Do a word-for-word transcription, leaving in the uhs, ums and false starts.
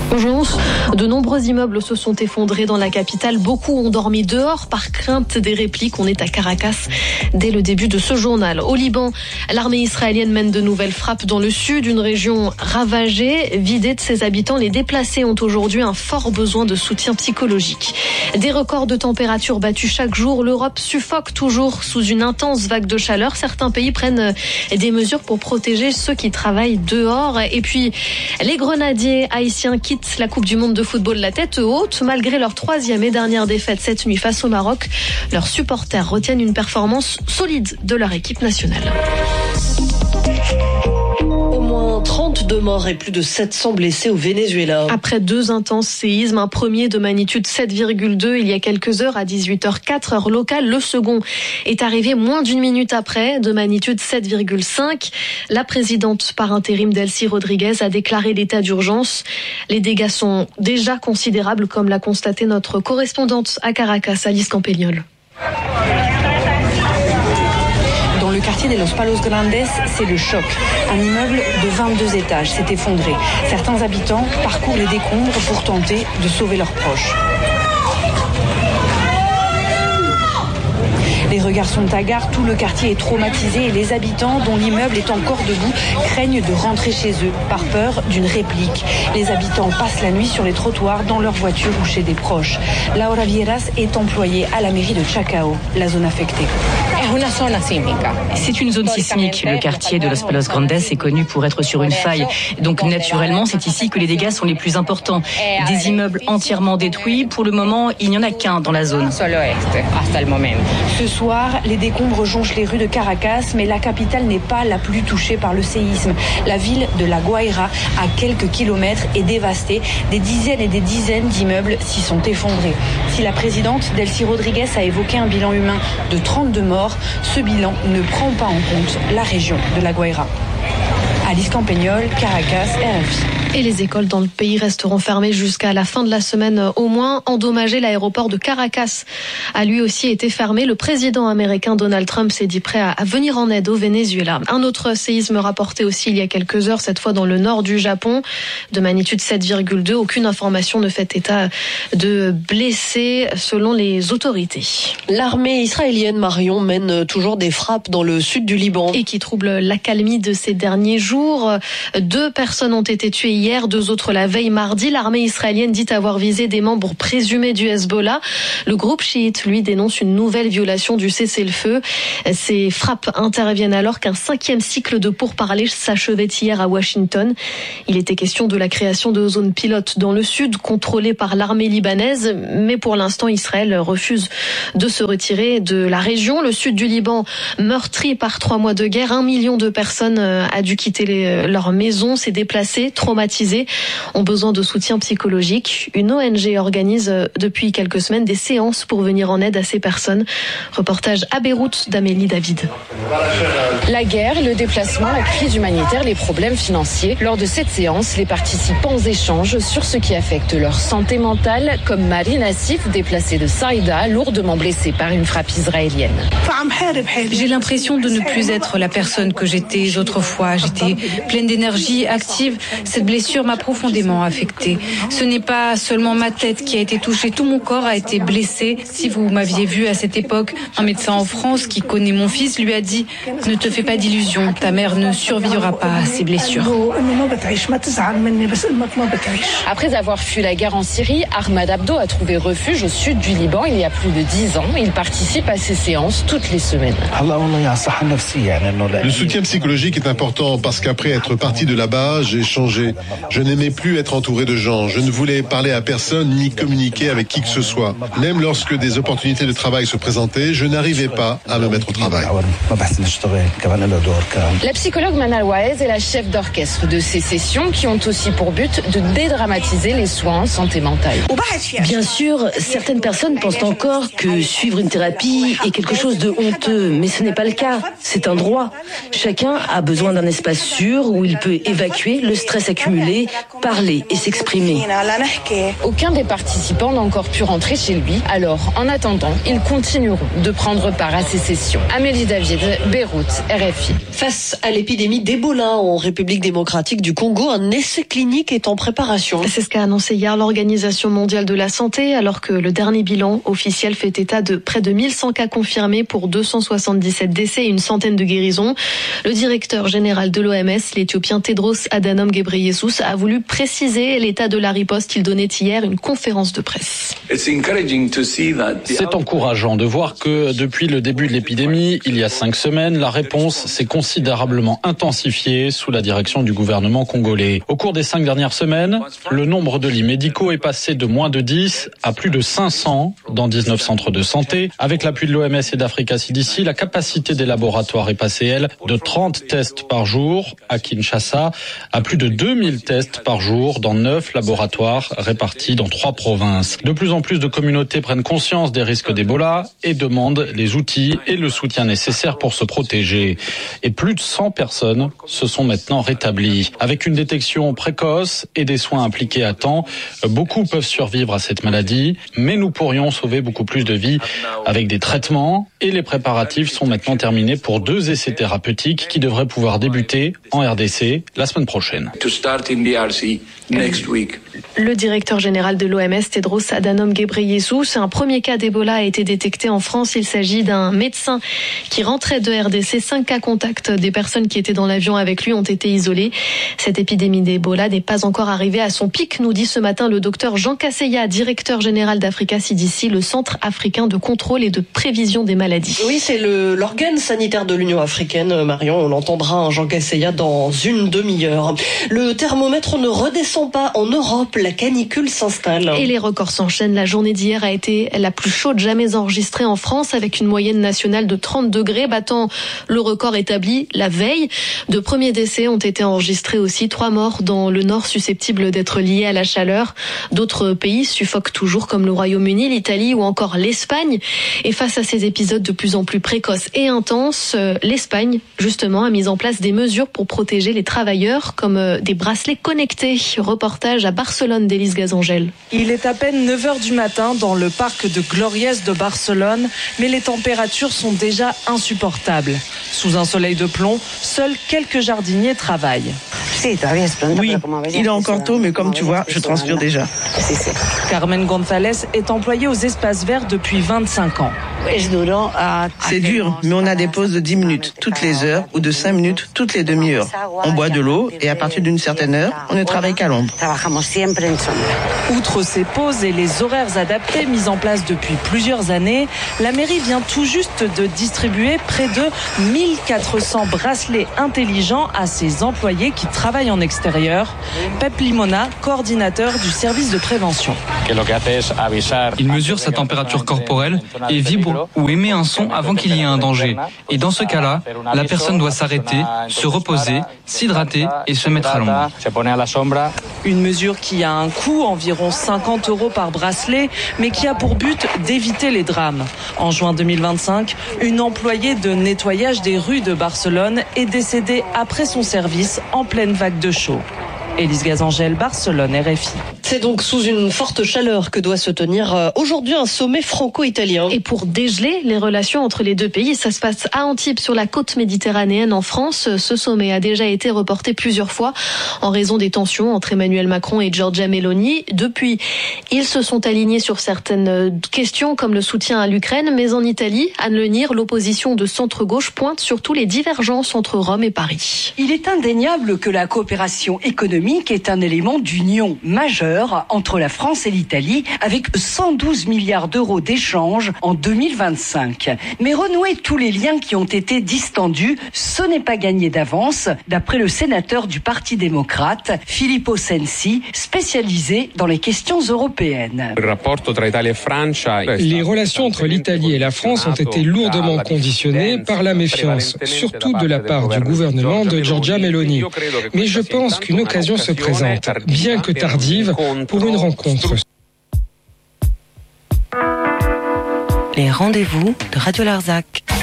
Urgence. De nombreux immeubles se sont effondrés dans la capitale. Beaucoup ont dormi dehors par crainte des répliques. On est à Caracas dès le début de ce journal. Au Liban, l'armée israélienne mène de nouvelles frappes dans le sud, une région ravagée, vidée de ses habitants. Les déplacés ont aujourd'hui un fort besoin de soutien psychologique. Des records de température battus chaque jour. L'Europe suffoque toujours sous une intense vague de chaleur. Certains pays prennent des mesures pour protéger ceux qui travaillent dehors. Et puis, les grenadiers haïtiens quittent la Coupe du Monde de football la tête haute. Malgré leur troisième et dernière défaite cette nuit face au Maroc, leurs supporters retiennent une performance solide de leur équipe nationale. Au moins trente-deux morts et plus de sept cents blessés au Venezuela. Après deux intenses séismes, un premier de magnitude sept virgule deux il y a quelques heures à dix-huit heures quatre heure locale. Le second est arrivé moins d'une minute après, de magnitude sept virgule cinq. La présidente par intérim Delcy Rodriguez a déclaré l'état d'urgence. Les dégâts sont déjà considérables, comme l'a constaté notre correspondante à Caracas, Alice Campagnol. Dans le quartier de Los Palos Grandes, c'est le choc. Un immeuble de vingt-deux étages s'est effondré. Certains habitants parcourent les décombres pour tenter de sauver leurs proches. Les regards sont hagards, tout le quartier est traumatisé et les habitants, dont l'immeuble est encore debout, craignent de rentrer chez eux par peur d'une réplique. Les habitants passent la nuit sur les trottoirs, dans leur voiture ou chez des proches. Laura Vieras est employée à la mairie de Chacao, la zone affectée. C'est une zone sismique. Le quartier de Los Palos Grandes est connu pour être sur une faille. Donc naturellement, c'est ici que les dégâts sont les plus importants. Des immeubles entièrement détruits. Pour le moment, il n'y en a qu'un dans la zone. Ce soir, les décombres jonchent les rues de Caracas, mais la capitale n'est pas la plus touchée par le séisme. La ville de La Guaira, à quelques kilomètres, est dévastée. Des dizaines et des dizaines d'immeubles s'y sont effondrés. Si la présidente Delcy Rodriguez a évoqué un bilan humain de trente-deux morts, ce bilan ne prend pas en compte la région de La Guaira. Alice Campagnol, Caracas, R F I. Et les écoles dans le pays resteront fermées jusqu'à la fin de la semaine au moins. Endommagé, l'aéroport de Caracas a lui aussi été fermé. Le président américain Donald Trump s'est dit prêt à venir en aide au Venezuela. Un autre séisme rapporté aussi il y a quelques heures, cette fois dans le nord du Japon, de magnitude sept virgule deux. Aucune information ne fait état de blessés selon les autorités. L'armée israélienne, Marion, mène toujours des frappes dans le sud du Liban. Et qui trouble l'accalmie de ces derniers jours. Deux personnes ont été tuées hier, deux autres la veille mardi. L'armée israélienne dit avoir visé des membres présumés du Hezbollah. Le groupe chiite, lui, dénonce une nouvelle violation du cessez-le-feu. Ces frappes interviennent alors qu'un cinquième cycle de pourparlers s'achevait hier à Washington. Il était question de la création de zones pilotes dans le sud, contrôlées par l'armée libanaise. Mais pour l'instant, Israël refuse de se retirer de la région. Le sud du Liban, meurtri par trois mois de guerre. Un million de personnes a dû quitter les, leur maison, s'est déplacé, traumatisés, ont besoin de soutien psychologique. Une O N G organise depuis quelques semaines des séances pour venir en aide à ces personnes. Reportage à Beyrouth d'Amélie David. La guerre, le déplacement, la crise humanitaire, les problèmes financiers. Lors de cette séance, les participants échangent sur ce qui affecte leur santé mentale, comme Marie Nassif, déplacée de Saïda, lourdement blessée par une frappe israélienne. J'ai l'impression de ne plus être la personne que j'étais autrefois. J'étais pleine d'énergie, active. Cette blessure m'a profondément affectée. Ce n'est pas seulement ma tête qui a été touchée, tout mon corps a été blessé. Si vous m'aviez vu à cette époque, un médecin en France qui connaît mon fils lui a dit « Ne te fais pas d'illusions, ta mère ne survivra pas à ces blessures ». Après avoir fui la guerre en Syrie, Ahmad Abdo a trouvé refuge au sud du Liban il y a plus de dix ans. Il participe à ces séances toutes les semaines. Le soutien psychologique est important parce qu'après être parti de là-bas, j'ai changé. Je n'aimais plus être entouré de gens. Je ne voulais parler à personne ni communiquer avec qui que ce soit. Même lorsque des opportunités de travail se présentaient, je n'arrivais pas à me mettre au travail. La psychologue Manal Waez est la chef d'orchestre de ces sessions qui ont aussi pour but de dédramatiser les soins en santé mentale. Bien sûr, certaines personnes pensent encore que suivre une thérapie est quelque chose de honteux, mais ce n'est pas le cas. C'est un droit. Chacun a besoin d'un espace sûr où il peut évacuer le stress accumulé. formuler, parler et s'exprimer. Aucun des participants n'a encore pu rentrer chez lui. Alors, en attendant, ils continueront de prendre part à ces sessions. Amélie David, Beyrouth, R F I. Face à l'épidémie d'Ebola en République démocratique du Congo, un essai clinique est en préparation. C'est ce qu'a annoncé hier l'Organisation mondiale de la santé, alors que le dernier bilan officiel fait état de près de mille cent cas confirmés pour deux cent soixante-dix-sept décès et une centaine de guérisons. Le directeur général de l'O M S, l'Éthiopien Tedros Adhanom Ghebreyesus, a voulu préciser l'état de la riposte. Il donnait hier une conférence de presse. C'est encourageant de voir que depuis le début de l'épidémie, il y a cinq semaines, la réponse s'est considérablement intensifiée sous la direction du gouvernement congolais. Au cours des cinq dernières semaines, le nombre de lits médicaux est passé de moins de dix à plus de cinq cents dans dix-neuf centres de santé. Avec l'appui de l'O M S et d'Africa C D C, la capacité des laboratoires est passée, elle, de trente tests par jour à Kinshasa à plus de deux mille tests par jour dans neuf laboratoires répartis dans trois provinces. De plus en plus de communautés prennent conscience des risques d'Ebola et demandent les outils et le soutien nécessaires pour se protéger. Et plus de cent personnes se sont maintenant rétablies. Avec une détection précoce et des soins appliqués à temps, beaucoup peuvent survivre à cette maladie, mais nous pourrions sauver beaucoup plus de vies avec des traitements et les préparatifs sont maintenant terminés pour deux essais thérapeutiques qui devraient pouvoir débuter en R D C la semaine prochaine. Le directeur général de l'O M S, Tedros Adhanom Ghebreyesus, un premier cas d'Ebola a été détecté en France. Il s'agit d'un médecin qui rentrait de R D C. Cinq cas contacts des personnes qui étaient dans l'avion avec lui ont été isolés. Cette épidémie d'Ebola n'est pas encore arrivée à son pic, nous dit ce matin le docteur Jean Casseya, directeur général d'Africa C D C, le Centre africain de contrôle et de prévision des maladies. Oui, c'est le, l'organe sanitaire de l'Union africaine, Marion. On l'entendra, hein, Jean Casseya, dans une demi-heure. Le thermomètre ne redescend pas en Europe. La canicule s'installe. Et les records s'enchaînent. La journée d'hier a été la plus chaude jamais enregistrée en France, avec une moyenne nationale de trente degrés, battant le record établi la veille. De premiers décès ont été enregistrés aussi. Trois morts dans le nord susceptibles d'être liés à la chaleur. D'autres pays suffoquent toujours, comme le Royaume-Uni, l'Italie ou encore l'Espagne. Et face à ces épisodes de plus en plus précoces et intenses, l'Espagne, justement, a mis en place des mesures pour protéger les travailleurs, comme des bracelets connectés. Reportage à Barcelone d'Élise Gazangel. Il est à peine neuf heures du matin dans le parc de Gloriès de Barcelone, mais les températures sont déjà insupportables. Sous un soleil de plomb, seuls quelques jardiniers travaillent. Oui, il est encore tôt, mais comme tu vois, je transpire déjà. Carmen González est employée aux espaces verts depuis vingt-cinq ans. C'est dur, mais on a des pauses de dix minutes toutes les heures ou de cinq minutes toutes les demi-heures. On boit de l'eau et à partir d'une certaine heure, on ne travaille qu'à l'ombre. Outre ces pauses et les horaires adaptés mis en place depuis plusieurs années, la mairie vient tout juste de distribuer près de mille quatre cents bracelets intelligents à ses employés qui travaillent en extérieur. Pep Limona, coordinateur du service de prévention. Il mesure sa température corporelle et vibre ou émet un son avant qu'il y ait un danger. Et dans ce cas-là, la personne doit s'arrêter, se reposer, s'hydrater et se mettre à l'ombre. Une mesure qui a un coût, environ cinquante euros par bracelet, mais qui a pour but d'éviter les drames. En juin deux mille vingt-cinq, une employée de nettoyage des rues de Barcelone est décédée après son service en pleine vague de chaud. Élise Gazangel, Barcelone, R F I. C'est donc sous une forte chaleur que doit se tenir aujourd'hui un sommet franco-italien. Et pour dégeler les relations entre les deux pays, ça se passe à Antibes, sur la côte méditerranéenne en France. Ce sommet a déjà été reporté plusieurs fois en raison des tensions entre Emmanuel Macron et Giorgia Meloni. Depuis, ils se sont alignés sur certaines questions comme le soutien à l'Ukraine, mais en Italie, Anne Lenir, l'opposition de centre-gauche pointe surtout les divergences entre Rome et Paris. Il est indéniable que la coopération économique est un élément d'union majeur entre la France et l'Italie, avec cent douze milliards d'euros d'échanges en deux mille vingt-cinq. Mais renouer tous les liens qui ont été distendus, ce n'est pas gagné d'avance, d'après le sénateur du Parti démocrate, Filippo Sensi, spécialisé dans les questions européennes. Les relations entre l'Italie et la France ont été lourdement conditionnées par la méfiance, surtout de la part du gouvernement de Giorgia Meloni. Mais je pense qu'une occasion se présente, bien que tardive, pour une rencontre. Les rendez-vous de Radio Larzac.